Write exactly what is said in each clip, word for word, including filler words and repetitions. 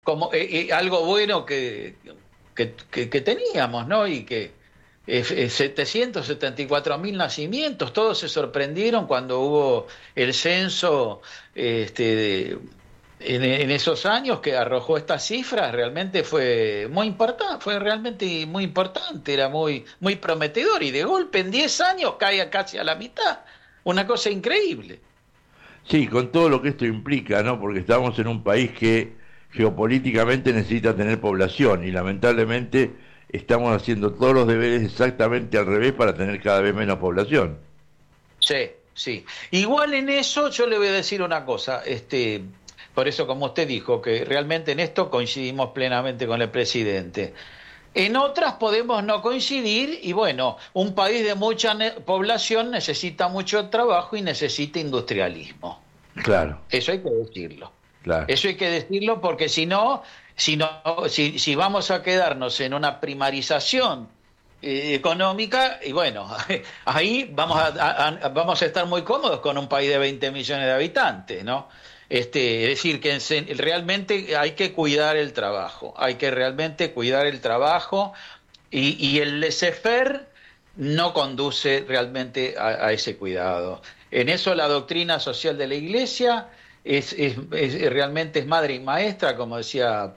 como eh, eh, algo bueno que, que, que, que teníamos, ¿no? Y que eh, eh, setecientos setenta y cuatro mil nacimientos, todos se sorprendieron cuando hubo el censo este, de, en, en esos años que arrojó estas cifras. Realmente fue muy importante, fue realmente muy importante, era muy, muy prometedor, y de golpe en diez años cae a casi a la mitad, una cosa increíble. Sí, con todo lo que esto implica, ¿no? Porque estamos en un país que geopolíticamente necesita tener población y lamentablemente estamos haciendo todos los deberes exactamente al revés para tener cada vez menos población. Sí, sí. Igual en eso yo le voy a decir una cosa, este, por eso como usted dijo, que realmente en esto coincidimos plenamente con el presidente. En otras podemos no coincidir y bueno, un país de mucha ne- población necesita mucho trabajo y necesita industrialismo. Claro, Eso hay que decirlo. claro. Eso hay que decirlo porque si no, si no, si, si vamos a quedarnos en una primarización eh, económica, y bueno, ahí vamos a, a- a- vamos a estar muy cómodos con un país de veinte millones de habitantes, ¿no? Este, es decir, que se- realmente hay que cuidar el trabajo, hay que realmente cuidar el trabajo, y, y el laissez-faire no conduce realmente a, a ese cuidado. En eso la doctrina social de la Iglesia es, es, es- realmente es madre y maestra, como decía,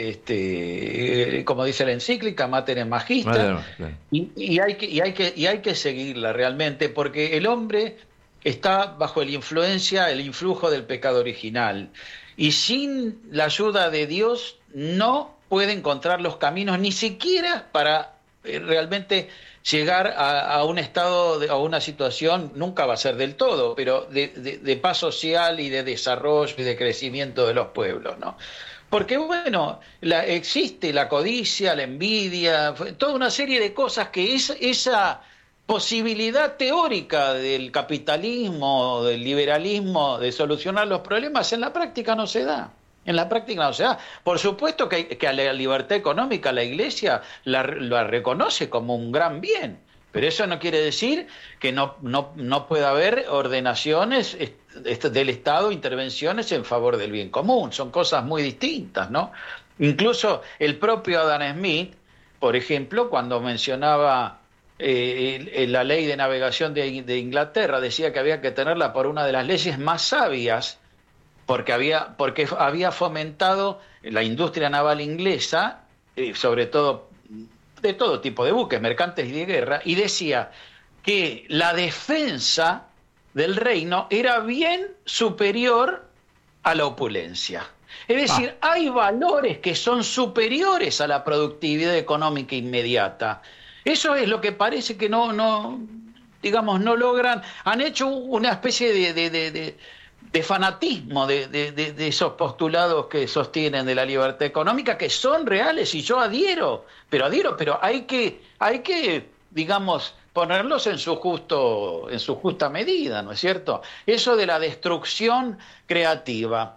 este, como dice la encíclica Mater et Magister, Madre- claro. y, y hay que, y, hay que, y hay que seguirla realmente, porque el hombre está bajo la influencia, el influjo del pecado original, y sin la ayuda de Dios no puede encontrar los caminos, ni siquiera para eh, realmente llegar a, a un estado, de, a una situación, nunca va a ser del todo, pero de, de, de paz social y de desarrollo y de crecimiento de los pueblos, ¿no? Porque bueno, la, existe la codicia, la envidia, toda una serie de cosas que es, esa posibilidad teórica del capitalismo, del liberalismo, de solucionar los problemas, en la práctica no se da. En la práctica no se da. Por supuesto que, que a la libertad económica la Iglesia la, la reconoce como un gran bien, pero eso no quiere decir que no, no, no pueda haber ordenaciones del Estado, intervenciones en favor del bien común. Son cosas muy distintas, ¿no? Incluso el propio Adam Smith, por ejemplo, cuando mencionaba eh, la ley de navegación de, de Inglaterra, decía que había que tenerla por una de las leyes más sabias, porque había, porque había fomentado la industria naval inglesa, eh, sobre todo de todo tipo de buques, mercantes y de guerra, y decía que la defensa del reino era bien superior a la opulencia. Es Ah, decir, hay valores que son superiores a la productividad económica inmediata. Eso es lo que parece que no, no digamos, no logran. Han hecho una especie de, de, de, de de fanatismo de, de, de, de esos postulados que sostienen de la libertad económica, que son reales y yo adhiero, pero adhiero, pero hay que, hay que, digamos, ponerlos en su justo, en su justa medida, ¿no es cierto? Eso de la destrucción creativa,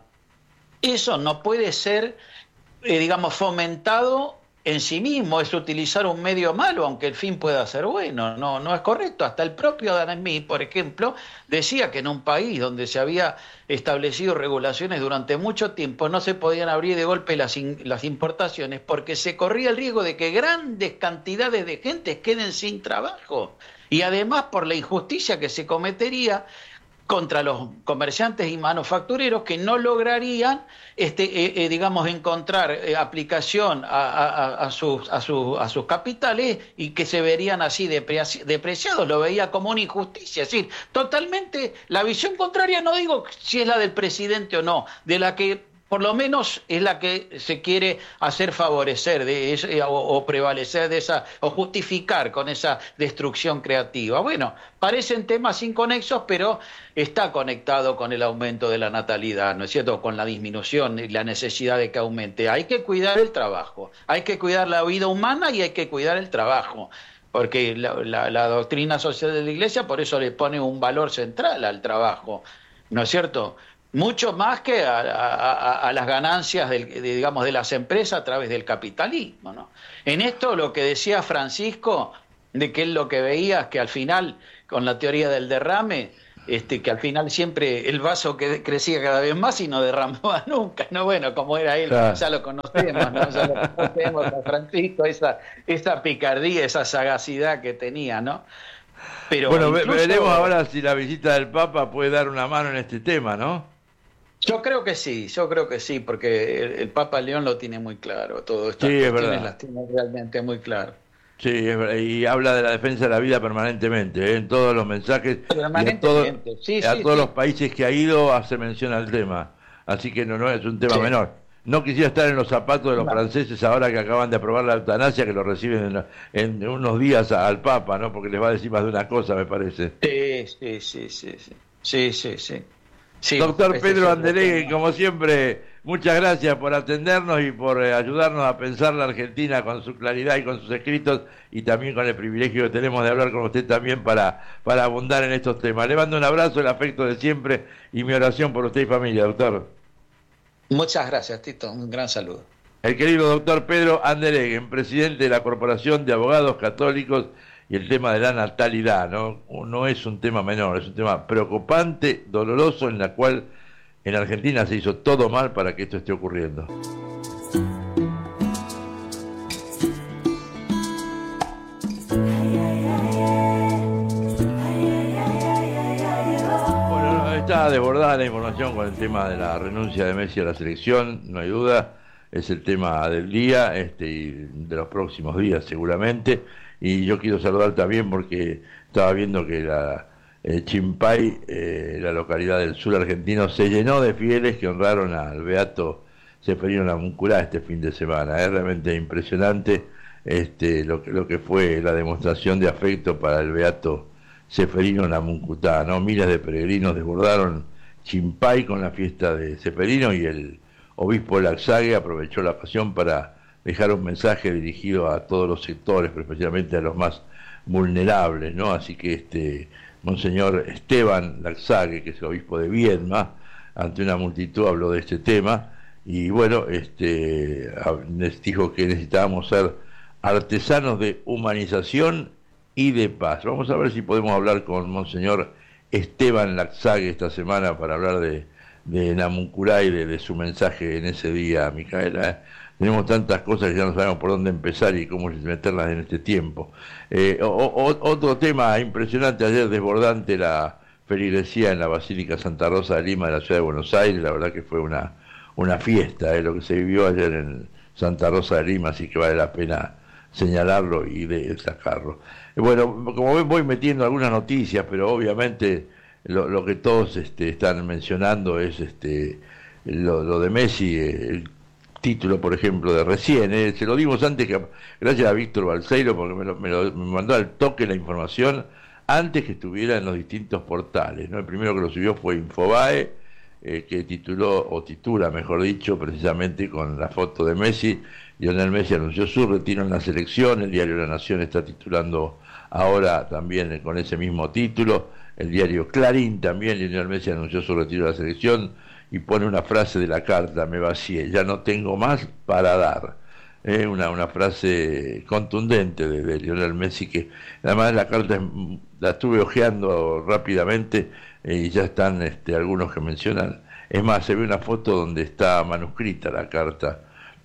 eso no puede ser, eh, digamos, fomentado en sí mismo, es utilizar un medio malo, aunque el fin pueda ser bueno. No, no es correcto. Hasta el propio Adam Smith, por ejemplo, decía que en un país donde se había establecido regulaciones durante mucho tiempo, no se podían abrir de golpe las, in, las importaciones, porque se corría el riesgo de que grandes cantidades de gente queden sin trabajo. Y además por la injusticia que se cometería contra los comerciantes y manufactureros, que no lograrían, este, eh, eh, digamos, encontrar eh, aplicación a, a, a, sus, a, sus, a sus capitales, y que se verían así depreci depreciados. Lo veía como una injusticia. Es decir, totalmente la visión contraria, no digo si es la del presidente o no, de la que por lo menos es la que se quiere hacer favorecer de esa, o, o prevalecer de esa, o justificar con esa destrucción creativa. Bueno, parecen temas inconexos, pero está conectado con el aumento de la natalidad, ¿no es cierto?, con la disminución y la necesidad de que aumente. Hay que cuidar el trabajo, hay que cuidar la vida humana y hay que cuidar el trabajo, porque la, la, la doctrina social de la Iglesia por eso le pone un valor central al trabajo, ¿no es cierto?, mucho más que a, a, a las ganancias del, de, digamos, de las empresas a través del capitalismo, ¿no? En esto lo que decía Francisco, de que él lo que veía es que al final, con la teoría del derrame, este, que al final siempre el vaso que crecía cada vez más y no derramaba nunca, ¿no? Bueno, como era él, claro. Ya lo conocemos, ¿no? Ya lo conocemos a Francisco, esa, esa picardía, esa sagacidad que tenía, ¿no? Pero bueno, incluso, veremos ahora si la visita del Papa puede dar una mano en este tema, ¿no? Yo creo que sí, yo creo que sí, porque el, el Papa León lo tiene muy claro, todo estas sí, cuestiones las tiene realmente muy claro. Sí, es verdad, y habla de la defensa de la vida permanentemente, ¿eh? En todos los mensajes, y a, todo, sí, a sí, todos sí. los países que ha ido hace mención al tema, así que no, no es un tema sí. menor. No quisiera estar en los zapatos de los no. franceses ahora que acaban de aprobar la eutanasia, que lo reciben en, en unos días al Papa, ¿no? Porque les va a decir más de una cosa, me parece. Sí, sí, sí, sí, sí, sí, sí, sí. Sí, Doctor Pedro Anderegui, como siempre, muchas gracias por atendernos y por eh, ayudarnos a pensar la Argentina con su claridad y con sus escritos, y también con el privilegio que tenemos de hablar con usted también para, para abundar en estos temas. Le mando un abrazo, el afecto de siempre y mi oración por usted y familia, doctor. Muchas gracias, Tito. Un gran saludo. El querido doctor Pedro Anderegui, presidente de la Corporación de Abogados Católicos. Y el tema de la natalidad, ¿no? No es un tema menor, es un tema preocupante, doloroso, en la cual en Argentina se hizo todo mal para que esto esté ocurriendo. Bueno, está desbordada la información con el tema de la renuncia de Messi a la selección, no hay duda, es el tema del día este, y de los próximos días seguramente. Y yo quiero saludar también porque estaba viendo que la eh, Chimpay, eh, la localidad del sur argentino, se llenó de fieles que honraron al beato Ceferino Namuncurá este fin de semana. Es realmente impresionante este, lo, que, lo que fue la demostración de afecto para el beato Ceferino Namuncurá, ¿no? Miles de peregrinos desbordaron Chimpay con la fiesta de Ceferino, y el obispo Laxague aprovechó la ocasión para dejar un mensaje dirigido a todos los sectores, pero especialmente a los más vulnerables, ¿no? Así que este Monseñor Esteban Laxague, que es el obispo de Viedma, ante una multitud habló de este tema, y bueno, este dijo que necesitábamos ser artesanos de humanización y de paz. Vamos a ver si podemos hablar con Monseñor Esteban Laxague esta semana para hablar de, de Namuncurá y de, de su mensaje en ese día, Micaela, ¿eh? Tenemos tantas cosas que ya no sabemos por dónde empezar y cómo meterlas en este tiempo. Eh, o, o, otro tema impresionante, ayer desbordante, la feligresía en la Basílica Santa Rosa de Lima de la Ciudad de Buenos Aires. La verdad que fue una, una fiesta, eh, lo que se vivió ayer en Santa Rosa de Lima, así que vale la pena señalarlo y de, destacarlo. Eh, bueno, como ven, voy metiendo algunas noticias, pero obviamente lo, lo que todos este, están mencionando es este lo, lo de Messi, el título, por ejemplo, de recién, eh, se lo dimos antes, que gracias a Víctor Balseiro, porque me, lo, me, lo, me mandó al toque la información antes que estuviera en los distintos portales, ¿no? El primero que lo subió fue Infobae, eh, que tituló, o titula, mejor dicho, precisamente con la foto de Messi. Lionel Messi anunció su retiro en la selección. El diario La Nación está titulando ahora también con ese mismo título. El diario Clarín también, Lionel Messi anunció su retiro de la selección, y pone una frase de la carta: me vacié, ya no tengo más para dar. Eh, una, una frase contundente de, de Lionel Messi, que además la carta la estuve hojeando rápidamente, eh, y ya están este, algunos que mencionan. Es más, se ve una foto donde está manuscrita la carta,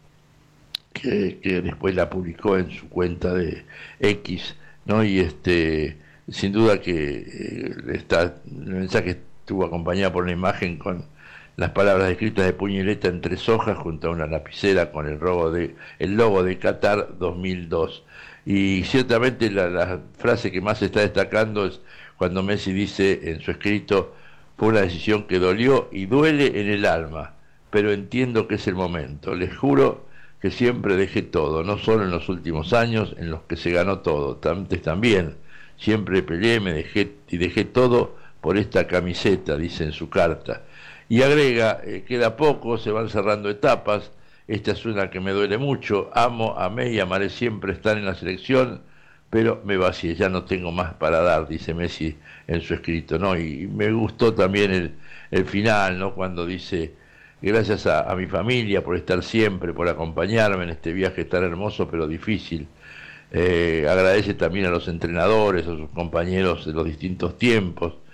que, que después la publicó en su cuenta de X, ¿no? Y este sin duda que eh, está, el mensaje estuvo acompañado por una imagen con las palabras escritas de puño y letra en tres hojas junto a una lapicera con el logo de, el logo de Qatar dos mil dos. Y ciertamente la, la frase que más se está destacando es cuando Messi dice en su escrito: fue una decisión que dolió y duele en el alma, pero entiendo que es el momento. Les juro que siempre dejé todo, no solo en los últimos años en los que se ganó todo, antes también. Siempre peleé, me dejé y dejé todo por esta camiseta, dice en su carta. Y agrega, eh, queda poco, se van cerrando etapas, esta es una que me duele mucho, amo, amé y amaré siempre estar en la selección, pero me vacié, ya no tengo más para dar, dice Messi en su escrito, ¿no? Y, y me gustó también el, el final, ¿no? Cuando dice: gracias a, a mi familia por estar siempre, por acompañarme en este viaje tan hermoso pero difícil. Eh, agradece también a los entrenadores, a sus compañeros de los distintos tiempos.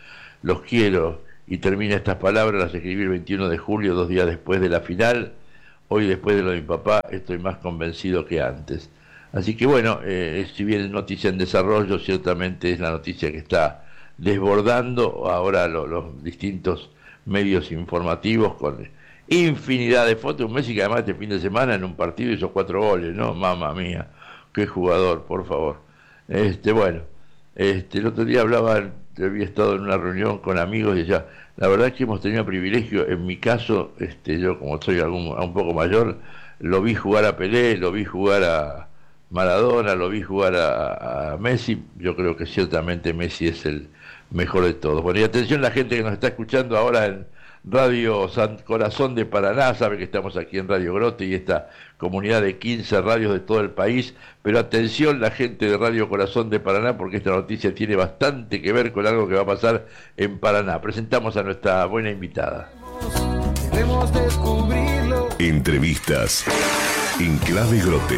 los quiero. Y termina estas palabras, las escribí el veintiuno de julio, dos días después de la final. Hoy, después de lo de mi papá, estoy más convencido que antes. Así que bueno, eh, si bien es noticia en desarrollo, ciertamente es la noticia que está desbordando ahora lo, los distintos medios informativos con infinidad de fotos. Un Messi que además este fin de semana en un partido hizo cuatro goles, ¿no? Mamma mía, qué jugador, por favor. Este, bueno, este, el otro día hablaba, había estado en una reunión con amigos y decía, la verdad es que hemos tenido privilegio. En mi caso, este, yo como soy algún, un poco mayor, lo vi jugar a Pelé, lo vi jugar a Maradona, lo vi jugar a, a Messi. Yo creo que ciertamente Messi es el mejor de todos. Bueno, y atención la gente que nos está escuchando ahora en Radio San Corazón de Paraná, sabe que estamos aquí en Radio Grote y esta comunidad de quince radios de todo el país, pero atención la gente de Radio Corazón de Paraná, porque esta noticia tiene bastante que ver con algo que va a pasar en Paraná. Presentamos a nuestra buena invitada. Queremos descubrirlo. Entrevistas en Clave Grote.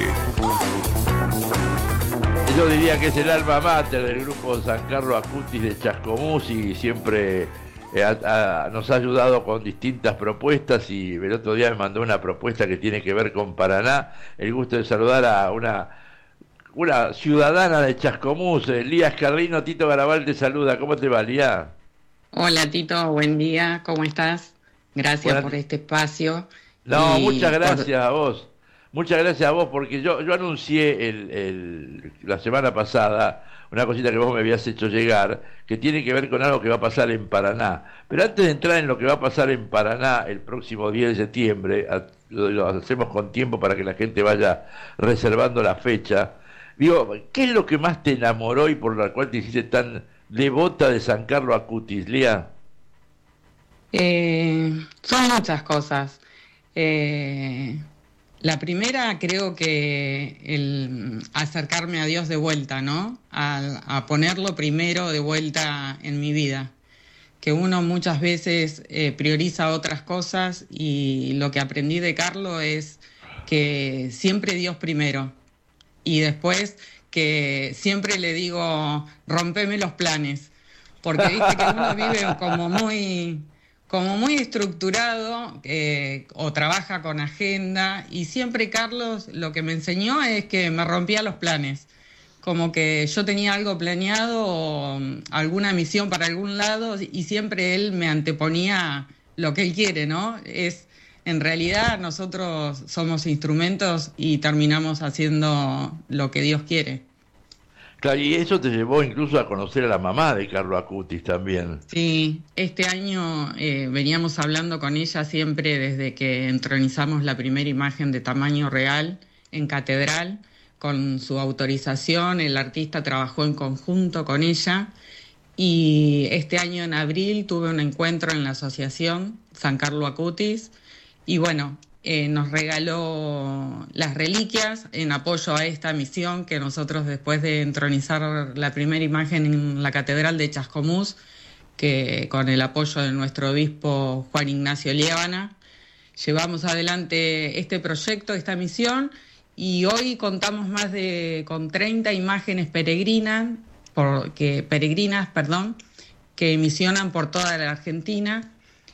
Yo diría que es el alma mater del grupo San Carlos Acutis de Chascomús y siempre eh, a, a, nos ha ayudado con distintas propuestas, y el otro día me mandó una propuesta que tiene que ver con Paraná. El gusto de saludar a una, una ciudadana de Chascomús, eh, Lía Escarlino. Tito Garabal te saluda. ¿Cómo te va, Lía? Hola Tito, buen día, ¿cómo estás? Gracias Buenas... por este espacio. No, y muchas gracias por... a vos. Muchas gracias a vos, porque yo, yo anuncié el, el, la semana pasada una cosita que vos me habías hecho llegar, que tiene que ver con algo que va a pasar en Paraná. Pero antes de entrar en lo que va a pasar en Paraná el próximo diez de septiembre, a, lo, lo hacemos con tiempo para que la gente vaya reservando la fecha, digo, ¿qué es lo que más te enamoró y por la cual te hiciste tan devota de San Carlos Acutis, Lía? Eh, son muchas cosas. Eh... La primera, creo que el acercarme a Dios de vuelta, ¿no? A, a ponerlo primero de vuelta en mi vida. Que uno muchas veces eh, prioriza otras cosas, y lo que aprendí de Carlos es que siempre Dios primero. Y después que siempre le digo, rompeme los planes. Porque viste que uno vive como muy... como muy estructurado, eh, o trabaja con agenda, y siempre Carlos lo que me enseñó es que me rompía los planes, como que yo tenía algo planeado o alguna misión para algún lado, y siempre él me anteponía lo que él quiere, ¿no? Es, en realidad nosotros somos instrumentos y terminamos haciendo lo que Dios quiere. Claro, y eso te llevó incluso a conocer a la mamá de Carlos Acutis también. Sí, este año eh, veníamos hablando con ella siempre desde que entronizamos la primera imagen de tamaño real en Catedral. Con su autorización, el artista trabajó en conjunto con ella, y este año en abril tuve un encuentro en la asociación San Carlos Acutis, y bueno, Eh, nos regaló las reliquias en apoyo a esta misión que nosotros, después de entronizar la primera imagen en la Catedral de Chascomús, que con el apoyo de nuestro obispo Juan Ignacio Liébana, llevamos adelante este proyecto, esta misión, y hoy contamos más de con treinta imágenes peregrinas, por, que, peregrinas, perdón, que misionan por toda la Argentina.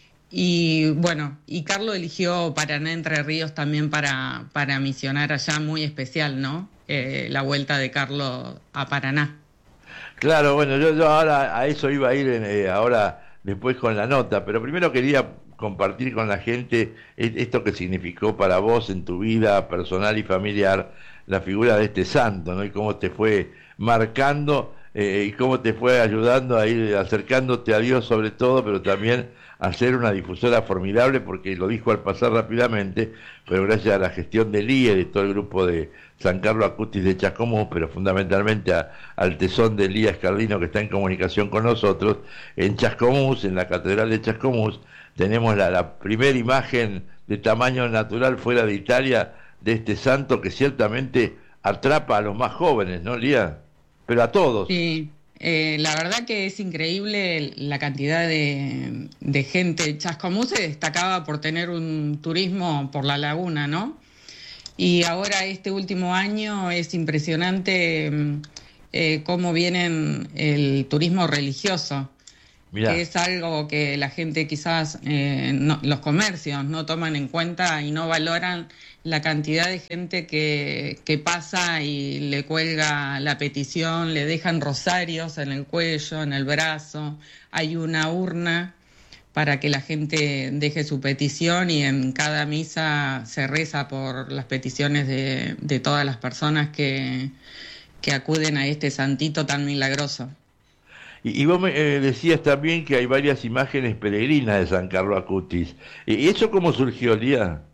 Y bueno, y Carlos eligió Paraná Entre Ríos también para, para misionar allá, muy especial, ¿no? Eh, la vuelta de Carlos a Paraná. Claro, bueno, yo, yo ahora a eso iba a ir en, eh, ahora después con la nota, pero primero quería compartir con la gente esto que significó para vos en tu vida personal y familiar la figura de este santo, ¿no? Y cómo te fue marcando eh, y cómo te fue ayudando a ir acercándote a Dios sobre todo, pero también a ser una difusora formidable, porque lo dijo al pasar rápidamente, pero gracias a la gestión del I E, de todo el grupo de San Carlos Acutis de Chascomús, pero fundamentalmente a, al tesón de Lía Escarlino, que está en comunicación con nosotros, en Chascomús, en la Catedral de Chascomús, tenemos la, la primera imagen de tamaño natural fuera de Italia de este santo que ciertamente atrapa a los más jóvenes, ¿no, Lía? Pero a todos. Sí. Eh, la verdad que es increíble la cantidad de, de gente. Chascomús se destacaba por tener un turismo por la laguna, ¿no? Y ahora este último año es impresionante eh, cómo viene el turismo religioso. Mirá. Que es algo que la gente quizás, eh, no, los comercios no toman en cuenta y no valoran la cantidad de gente que, que pasa y le cuelga la petición, le dejan rosarios en el cuello, en el brazo, hay una urna para que la gente deje su petición y en cada misa se reza por las peticiones de, de todas las personas que, que acuden a este santito tan milagroso. Y, y vos me eh, decías también que hay varias imágenes peregrinas de San Carlo Acutis. ¿Y eso cómo surgió, Lía?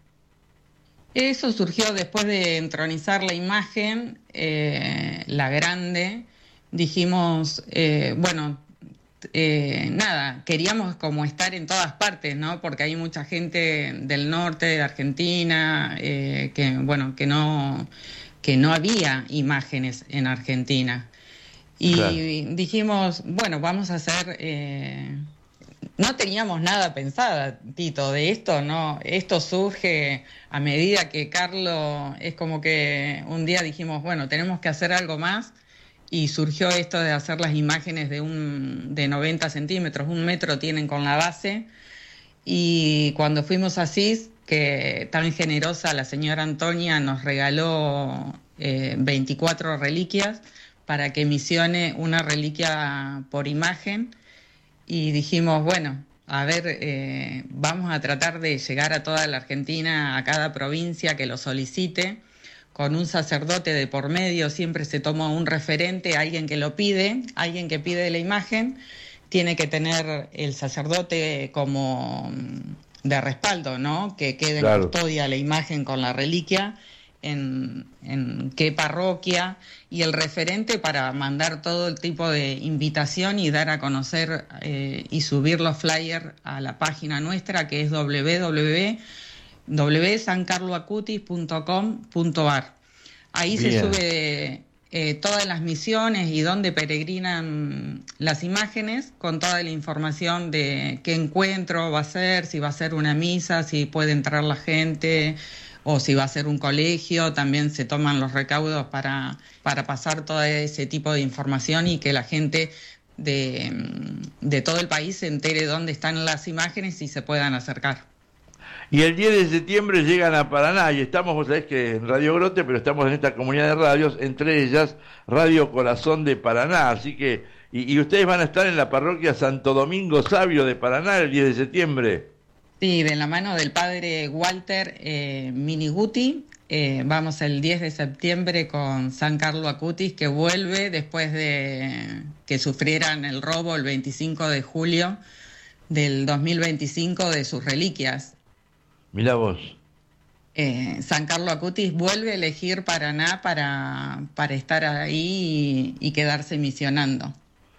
Eso surgió después de entronizar la imagen, eh, la grande. Dijimos, eh, bueno, eh, nada, queríamos como estar en todas partes, ¿no? Porque hay mucha gente del norte de Argentina, eh, que, bueno, que no, que no había imágenes en Argentina. Y claro. Dijimos, bueno, vamos a hacer... Eh, no teníamos nada pensado, Tito, de esto, ¿no? Esto surge a medida que Carlos, es como que un día dijimos, bueno, tenemos que hacer algo más, y surgió esto de hacer las imágenes de, un, de noventa centímetros, un metro tienen con la base, y cuando fuimos a Asís, que tan generosa la señora Antonia nos regaló eh, veinticuatro reliquias, para que misione una reliquia por imagen, y dijimos, bueno, a ver, eh, vamos a tratar de llegar a toda la Argentina, a cada provincia que lo solicite, con un sacerdote de por medio, siempre se toma un referente, alguien que lo pide, alguien que pide la imagen, tiene que tener el sacerdote como de respaldo, ¿no? Que quede claro. en custodia la imagen con la reliquia, En, en qué parroquia, y el referente para mandar todo el tipo de invitación y dar a conocer eh, y subir los flyers a la página nuestra, que es doble u doble u doble u punto san carlo acutis punto com punto a r. Ahí Bien. se sube eh, todas las misiones y dónde peregrinan las imágenes, con toda la información de qué encuentro va a ser, si va a ser una misa, si puede entrar la gente, o si va a ser un colegio. También se toman los recaudos para, para pasar todo ese tipo de información y que la gente de, de todo el país se entere dónde están las imágenes y se puedan acercar. Y el diez de septiembre llegan a Paraná, y estamos, vos sabés que en Radio Grote, pero estamos en esta comunidad de radios, entre ellas Radio Corazón de Paraná, así que, y, y ustedes van a estar en la parroquia Santo Domingo Sabio de Paraná el diez de septiembre. Sí, de la mano del padre Walter eh, Miniguti, eh, vamos el diez de septiembre con San Carlo Acutis, que vuelve después de que sufrieran el robo el veinticinco de julio del dos mil veinticinco de sus reliquias. Mirá vos. Eh, San Carlo Acutis vuelve a elegir Paraná para, para estar ahí y, y quedarse misionando.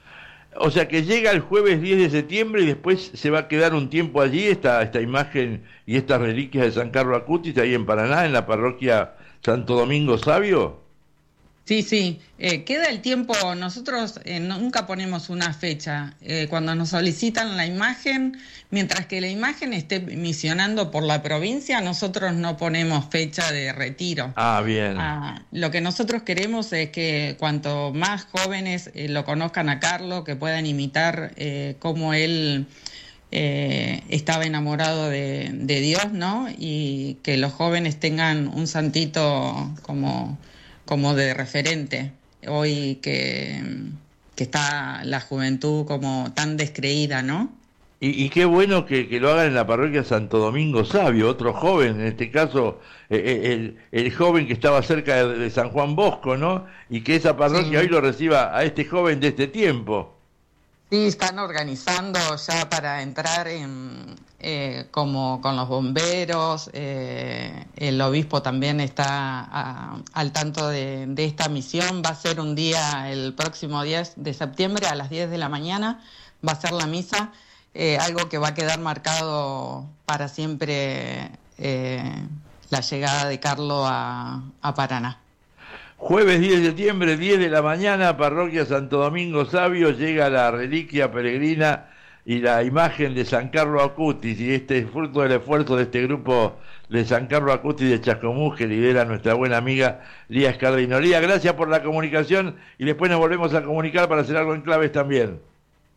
O sea que llega el jueves diez de septiembre y después se va a quedar un tiempo allí esta, esta imagen y estas reliquias de San Carlo Acutis ahí en Paraná, en la parroquia Santo Domingo Sabio. Sí, sí, eh, queda el tiempo. Nosotros eh, nunca ponemos una fecha. Eh, cuando nos solicitan la imagen, mientras que la imagen esté misionando por la provincia, nosotros no ponemos fecha de retiro. Ah, bien. Ah, lo que nosotros queremos es que cuanto más jóvenes eh, lo conozcan a Carlos, que puedan imitar eh, cómo él eh, estaba enamorado de, de Dios, ¿no? Y que los jóvenes tengan un santito como... como de referente, hoy que, que está la juventud como tan descreída, ¿no? Y, y qué bueno que, que lo hagan en la parroquia Santo Domingo Sabio, otro joven, en este caso eh, el, el joven que estaba cerca de, de San Juan Bosco, ¿no? Y que esa parroquia sí. hoy lo reciba a este joven de este tiempo. Sí, están organizando ya para entrar en, eh, como con los bomberos, eh, el obispo también está a, al tanto de, de esta misión. Va a ser un día, el próximo diez de septiembre a las diez de la mañana, va a ser la misa, eh, algo que va a quedar marcado para siempre, eh, la llegada de Carlos a, a Paraná. Jueves diez de septiembre, diez de la mañana, parroquia Santo Domingo Sabio, llega la reliquia peregrina y la imagen de San Carlo Acutis, y este es fruto del esfuerzo de este grupo de San Carlo Acutis de Chascomús, que lidera nuestra buena amiga Lía Escardino. Lía, gracias por la comunicación, y después nos volvemos a comunicar para hacer algo en claves también.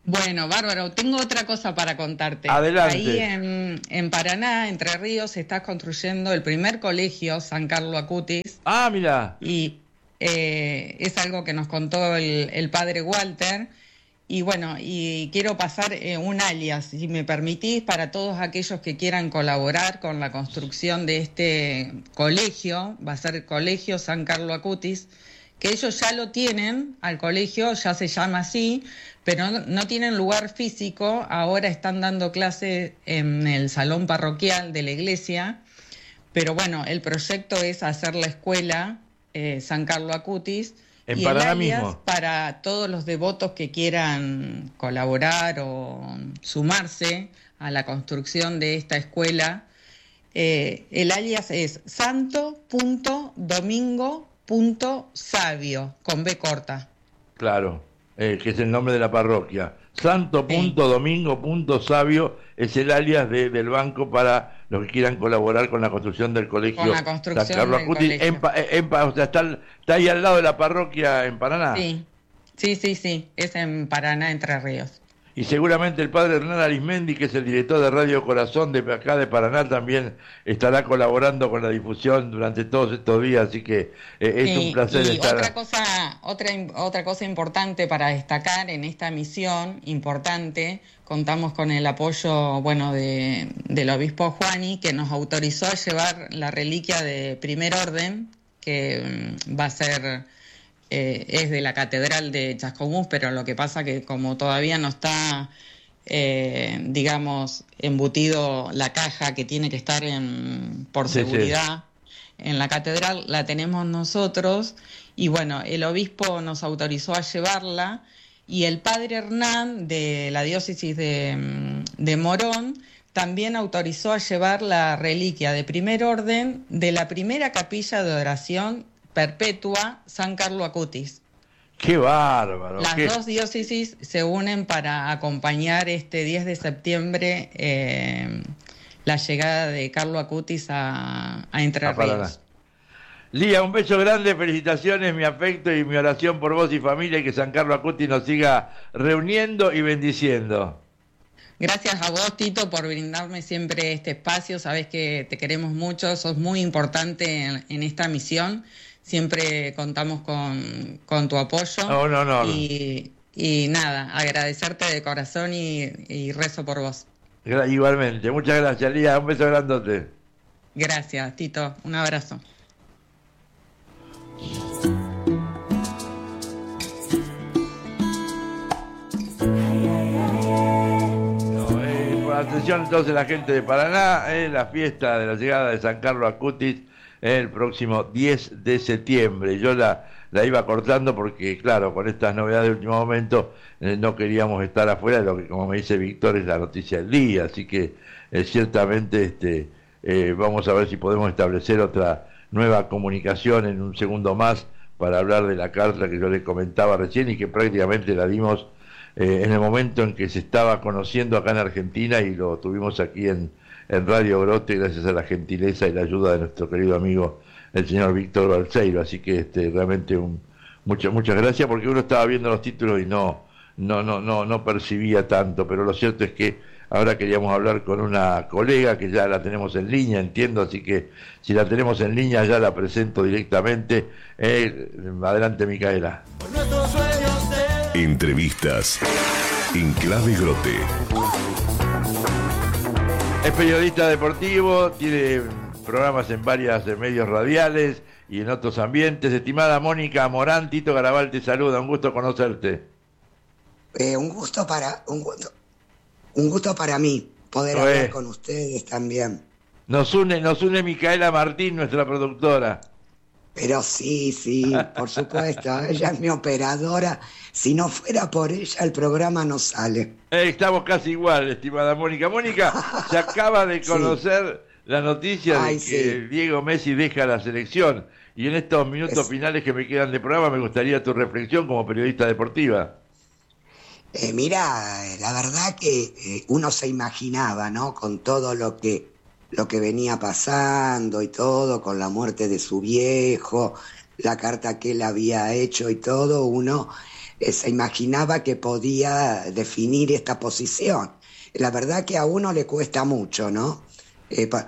Bueno, bárbaro, tengo otra cosa para contarte. Adelante. Ahí en, en Paraná, Entre Ríos, se está construyendo el primer colegio, San Carlos Acutis. Ah, mira. Y eh, es algo que nos contó el, el padre Walter. Y bueno, y quiero pasar eh, un alias, si me permitís, para todos aquellos que quieran colaborar con la construcción de este colegio. Va a ser el Colegio San Carlos Acutis, que ellos ya lo tienen, al colegio ya se llama así, pero no, no tienen lugar físico. Ahora están dando clases en el salón parroquial de la iglesia, pero bueno, el proyecto es hacer la escuela eh, San Carlos Acutis, en y Paraná el alias mismo, para todos los devotos que quieran colaborar o sumarse a la construcción de esta escuela. Eh, el alias es santo punto domingo punto sabio, con B corta. claro, eh, que es el nombre de la parroquia. santo punto domingo punto sabio es el alias de, del banco para los que quieran colaborar con la construcción del colegio. Con la construcción San Carlos del Acutis, colegio. en, Pa- en Pa- o sea, está, está ahí al lado de la parroquia en Paraná. Sí, sí, sí, sí, es en Paraná, Entre Ríos. Y seguramente el padre Hernán Arismendi, que es el director de Radio Corazón de acá de Paraná, también estará colaborando con la difusión durante todos estos días, así que eh, es Sí, un placer y estar. otra cosa, otra, otra cosa importante para destacar en esta misión importante, contamos con el apoyo, bueno, de, del obispo Juani, que nos autorizó a llevar la reliquia de primer orden, que mm, va a ser, eh, es de la catedral de Chascomús, pero lo que pasa que como todavía no está, eh, digamos, embutido la caja que tiene que estar en por Sí, sí. seguridad en la catedral, la tenemos nosotros, y bueno, el obispo nos autorizó a llevarla, y el padre Hernán de la diócesis de, mm, de Morón también autorizó a llevar la reliquia de primer orden de la primera capilla de oración perpetua San Carlos Acutis. ¡Qué bárbaro! Las qué- dos diócesis se unen para acompañar este diez de septiembre eh, la llegada de Carlos Acutis a, a Entre A Paraná. Ríos. Lía, un beso grande, felicitaciones, mi afecto y mi oración por vos y familia, y que San Carlos Acutis nos siga reuniendo y bendiciendo. Gracias a vos, Tito, por brindarme siempre este espacio. Sabés que te queremos mucho, sos muy importante en, en esta misión. Siempre contamos con, con tu apoyo. No, no, no. Y, y nada, agradecerte de corazón y, y rezo por vos. Gra- Igualmente, muchas gracias, Lía, un beso grandote. Gracias, Tito. Un abrazo. No, eh, por atención entonces la gente de Paraná, eh, la fiesta de la llegada de San Carlos Acutis eh, el próximo diez de septiembre. Yo la, la iba cortando porque, claro, con estas novedades de último momento eh, no queríamos estar afuera de lo que, como me dice Víctor, es la noticia del día. Así que eh, ciertamente este, eh, vamos a ver si podemos establecer otra nueva comunicación en un segundo más para hablar de la carta que yo les comentaba recién y que prácticamente la dimos eh, en el momento en que se estaba conociendo acá en Argentina, y lo tuvimos aquí en, en Radio Grote gracias a la gentileza y la ayuda de nuestro querido amigo el señor Víctor Balseiro. Así que este, realmente un, muchas muchas gracias, porque uno estaba viendo los títulos y no no no no no percibía tanto, pero lo cierto es que ahora queríamos hablar con una colega que ya la tenemos en línea, entiendo, así que si la tenemos en línea ya la presento directamente. Eh, adelante, Micaela. Entrevistas en Clave Grote. Es periodista deportivo, tiene programas en varios medios radiales y en otros ambientes. Estimada Mónica Morán, Tito Garabal te saluda, un gusto conocerte. Eh, un gusto para un gusto, un gusto para mí poder Oe. hablar con ustedes también. Nos une, nos une Micaela Martín, nuestra productora. Pero sí, sí, por supuesto, ella es mi operadora. Si no fuera por ella, el programa no sale. Eh, estamos casi igual, estimada Mónica. Mónica, se acaba de conocer sí. la noticia de Ay, que sí. Diego Messi deja la selección. Y en estos minutos Es... finales que me quedan de programa, me gustaría tu reflexión como periodista deportiva. Eh, mira, la verdad que eh, uno se imaginaba, ¿no? Con todo lo que lo que venía pasando y todo, con la muerte de su viejo, la carta que él había hecho y todo, uno eh, se imaginaba que podía definir esta posición. La verdad que a uno le cuesta mucho, ¿no? Eh, pa-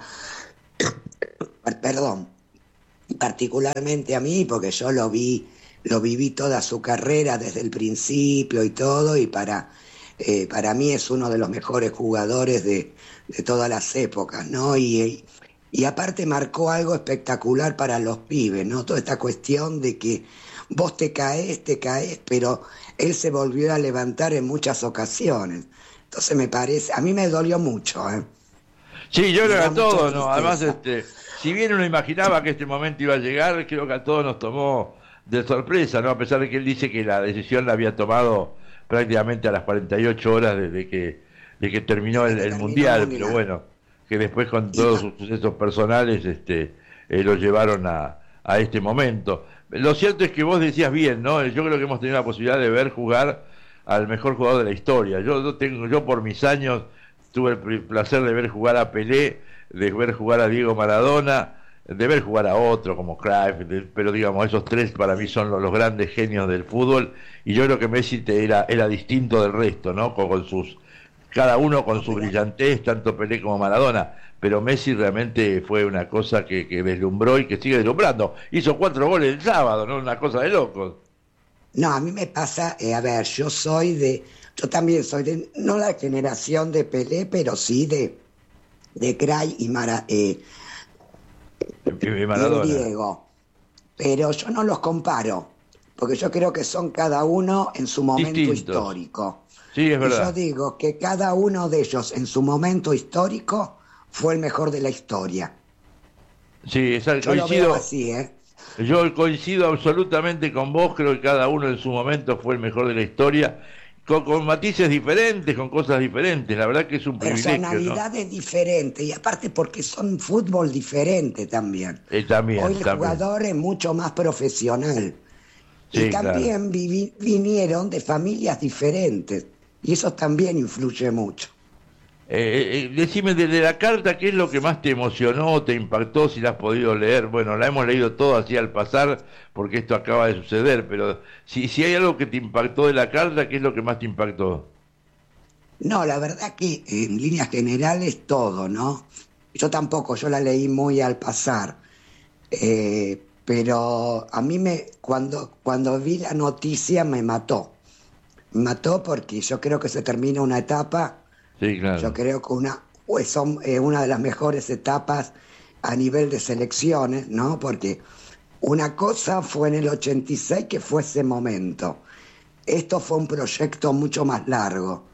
perdón, particularmente a mí, porque yo lo vi, lo viví toda su carrera desde el principio y todo, y para, eh, para mí es uno de los mejores jugadores de, de todas las épocas, ¿no? Y, y aparte marcó algo espectacular para los pibes, ¿no? Toda esta cuestión de que vos te caes, te caes, pero él se volvió a levantar en muchas ocasiones. Entonces me parece, a mí me dolió mucho, ¿eh? Sí, yo Me creo que da a todos, mucha ¿no? Además, tristeza. este, si bien uno imaginaba que este momento iba a llegar, creo que a todos nos tomó de sorpresa, ¿no? A pesar de que él dice que la decisión la había tomado prácticamente a las cuarenta y ocho horas desde que, de que terminó el, Desde que el terminó el Mundial, pero Mundial. bueno, que después con Y todos no, sus sucesos personales este, eh, lo llevaron a, a este momento. Lo cierto es que vos decías bien, ¿no? Yo creo que hemos tenido la posibilidad de ver jugar al mejor jugador de la historia. Yo, yo tengo, yo por mis años tuve el pl- placer de ver jugar a Pelé, de ver jugar a Diego Maradona, de ver jugar a otro como Cruyff, de- pero digamos, esos tres para mí son los, los grandes genios del fútbol, y yo creo que Messi te era, era distinto del resto, ¿no? Con, con sus, cada uno con no, su mira, brillantez, tanto Pelé como Maradona, pero Messi realmente fue una cosa que, que deslumbró y que sigue deslumbrando. Hizo cuatro goles el sábado, ¿no? Una cosa de locos. no, a mí me pasa, eh, a ver, yo soy de, yo también soy de, no la generación de Pelé, pero sí de, de Cray y, Mara, eh, Y- y y de Maradona. Diego, pero yo no los comparo, porque yo creo que son cada uno en su momento Distintos. histórico. Sí, es Y yo verdad. digo que cada uno de ellos en su momento histórico fue el mejor de la historia. Sí, esa- Yo lo veo coincido. así, ¿eh? Yo coincido absolutamente con vos, creo que cada uno en su momento fue el mejor de la historia, con, con matices diferentes, con cosas diferentes, la verdad que es un privilegio, ¿no? Personalidades diferentes y aparte porque son fútbol diferente también. Eh, también, Hoy el también. jugador es mucho más profesional y Sí, claro. también vivi- vinieron de familias diferentes y eso también influye mucho. Eh, eh, decime, desde la carta, ¿qué es lo que más te emocionó, te impactó, si la has podido leer? Bueno, la hemos leído todo así al pasar, porque esto acaba de suceder, pero si, si hay algo que te impactó de la carta, ¿qué es lo que más te impactó? No, la verdad que en líneas generales todo, ¿no? Yo tampoco, yo la leí muy al pasar, eh, pero a mí me cuando, cuando vi la noticia me mató. Me mató porque yo creo que se termina una etapa. Sí, claro. Yo creo que una, pues son eh, una de las mejores etapas a nivel de selecciones, ¿no? Porque una cosa fue en el ochenta y seis, que fue ese momento. Esto fue un proyecto mucho más largo.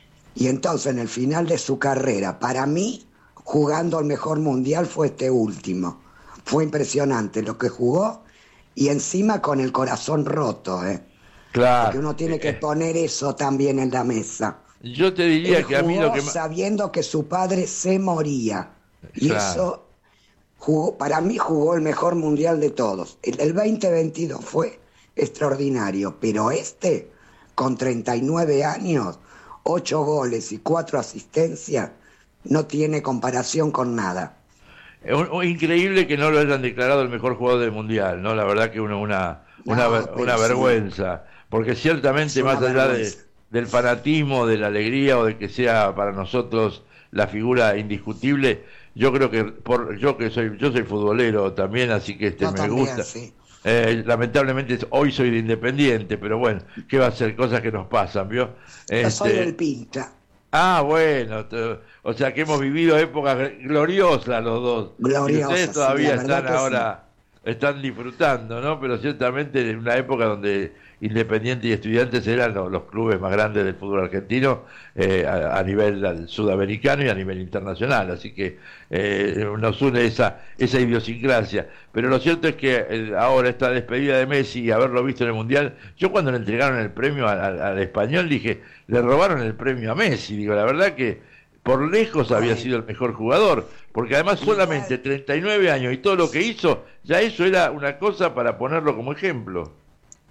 Y entonces, en el final de su carrera, para mí, jugando el mejor mundial fue este último. Fue impresionante lo que jugó y encima con el corazón roto, ¿eh? Claro. Porque uno tiene que Eh, poner eso también en la mesa. yo te diría Él que a mí lo jugó que más... sabiendo que su padre se moría. Y Claro. eso jugó, para mí jugó el mejor mundial de todos. El del veinte veintidós fue extraordinario, pero este, con treinta y nueve años, ocho goles y cuatro asistencias, no tiene comparación con nada. Es un- un- increíble que no lo hayan declarado el mejor jugador del mundial, ¿no? La verdad que uno, una, una, No, ver- pero una sí. vergüenza, porque ciertamente Es una más allá de, vergüenza. del fanatismo, de la alegría o de que sea para nosotros la figura indiscutible, yo creo que por yo que soy yo soy futbolero también, así que este Yo me también, gusta. sí. Eh, lamentablemente hoy soy de Independiente, pero bueno, ¿qué va a ser? Cosas que nos pasan, ¿vio? Yo soy Este, del Pinta, Ah, bueno, te- o sea que hemos vivido épocas gloriosas los dos. Y gloriosa, ustedes sí, todavía la verdad están que sí. ahora, están disfrutando, ¿no? Pero ciertamente en una época donde Independiente y Estudiantes eran los, los clubes más grandes del fútbol argentino eh, a, a nivel al- sudamericano y a nivel internacional. Así que eh, nos une esa, esa idiosincrasia. Pero lo cierto es que eh, ahora esta despedida de Messi y haberlo visto en el Mundial, yo cuando le entregaron el premio al, al- al español dije, le robaron el premio a Messi. Digo, la verdad que por lejos había Ay. sido el mejor jugador, porque además solamente treinta y nueve años y todo lo que hizo, ya eso era una cosa para ponerlo como ejemplo.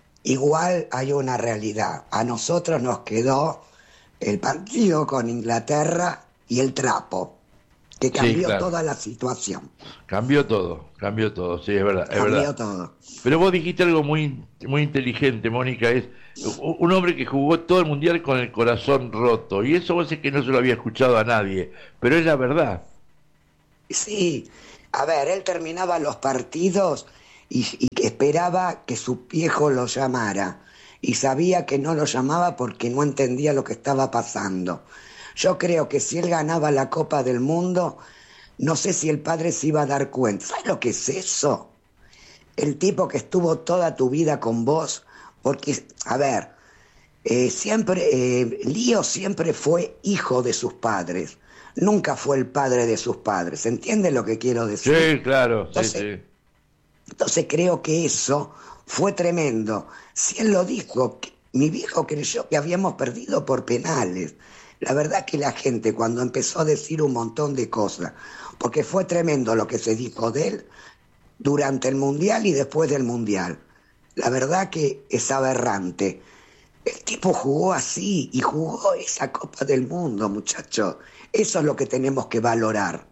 Igual hay una realidad. A nosotros nos quedó el partido con Inglaterra y el trapo. que cambió Sí, claro. toda la situación. Cambió todo, cambió todo, sí, es verdad. Es Cambió verdad. todo. Pero vos dijiste algo muy, muy inteligente, Mónica, es un hombre que jugó todo el Mundial con el corazón roto, y eso vos sé que no se lo había escuchado a nadie, pero es la verdad. Sí, a ver, él terminaba los partidos y, y esperaba que su viejo lo llamara, y sabía que no lo llamaba porque no entendía lo que estaba pasando. Yo creo que si él ganaba la Copa del Mundo, no sé si el padre se iba a dar cuenta. ¿Sabes lo que es eso? El tipo que estuvo toda tu vida con vos, porque, a ver, eh, siempre, eh, Lío siempre fue hijo de sus padres, nunca fue el padre de sus padres, ¿entiendes lo que quiero decir? Sí, claro, Entonces, sí, sí. Entonces creo que eso fue tremendo. Si él lo dijo, que- mi viejo creyó que habíamos perdido por penales. La verdad que la gente cuando empezó a decir un montón de cosas, porque fue tremendo lo que se dijo de él durante el Mundial y después del Mundial. La verdad que es aberrante. El tipo jugó así y jugó esa Copa del Mundo, muchachos. Eso es lo que tenemos que valorar.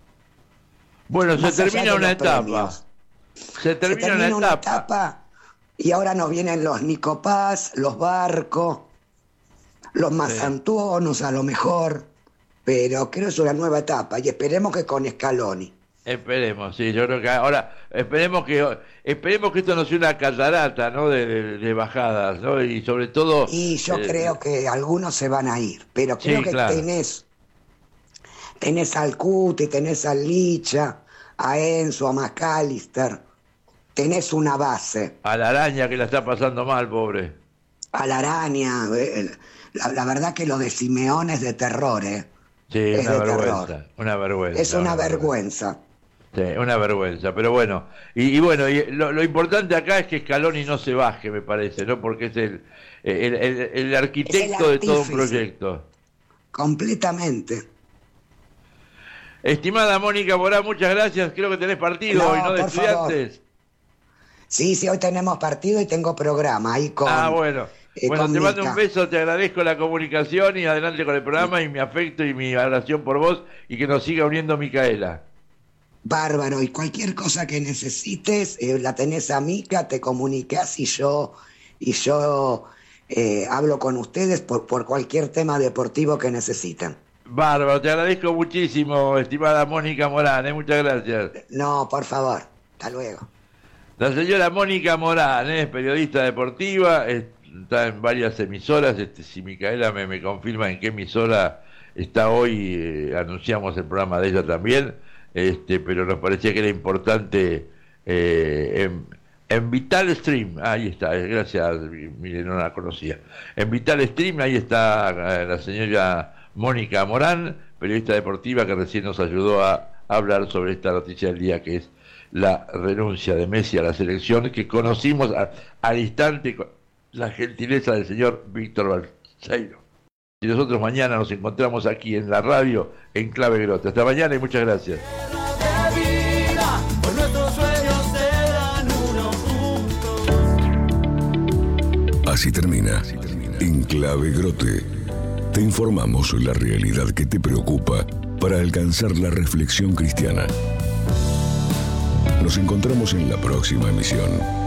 Bueno, se Más allá termina de una los etapa. premios. Se Se termina, termina una una etapa. etapa y ahora nos vienen los Nicopás, los Barcos, los Mazantuonos a lo mejor, pero creo que es una nueva etapa y esperemos que con Scaloni. Esperemos, sí, yo creo que ahora esperemos que esperemos que esto no sea una catarata, ¿no? De, de- de bajadas, ¿no? Y sobre todo. Y yo eh, creo que algunos se van a ir, pero Sí, creo que claro. tenés, tenés al Cuti, tenés al Licha, a Enzo, a McAllister, tenés una base, a la araña que la está pasando mal, pobre. a la Araña, eh, la, la verdad que lo de Simeone es de terror, ¿eh? Sí, Es una de vergüenza, terror. una vergüenza. Es una vergüenza. Sí, una vergüenza, pero bueno, y, y bueno, y lo, lo importante acá es que Scaloni no se baje, me parece, ¿no? Porque es el, el, el- el arquitecto de todo un artífice. proyecto. Completamente. Estimada Mónica Morán, muchas gracias, creo que tenés partido No, hoy, ¿no? De por favor. estudiantes. Sí, sí, hoy tenemos partido y tengo programa ahí con. Ah, bueno. eh, Bueno, con te mando Mica. un beso, te agradezco la comunicación y adelante con el programa y mi afecto y mi adoración por vos y que nos siga uniendo Micaela. Bárbaro, y cualquier cosa que necesites, eh, la tenés a Mica, te comunicás y yo, y yo eh, hablo con ustedes por, por cualquier tema deportivo que necesiten. Bárbaro, te agradezco muchísimo, estimada Mónica Morán, ¿eh? Muchas gracias. No, por favor, hasta luego. La señora Mónica Morán, ¿eh? Es periodista deportiva, está en varias emisoras, este, si Micaela me, me confirma en qué emisora está hoy, eh, anunciamos el programa de ella también, este, pero nos parecía que era importante eh, en, en Vital Stream, ahí está, eh, gracias, mire, no la conocía, en Vital Stream, ahí está eh, la señora Mónica Morán, periodista deportiva que recién nos ayudó a hablar sobre esta noticia del día que es la renuncia de Messi a la selección, que conocimos a- al instante con la gentileza del señor Víctor Balseiro. Y nosotros mañana nos encontramos aquí en la radio en Clave Grote. Hasta mañana y muchas gracias. Así termina. En Clave Grote. Te informamos la realidad que te preocupa para alcanzar la reflexión cristiana. Nos encontramos en la próxima emisión.